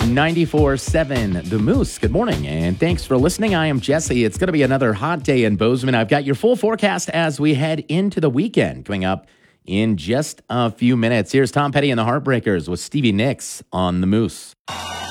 94.7 The Moose. Good morning, and thanks for listening. I am Jesse. It's going to be another hot day in Bozeman. I've got your full forecast as we head into the weekend coming up in just a few minutes. Here's Tom Petty and the Heartbreakers with Stevie Nicks on The Moose.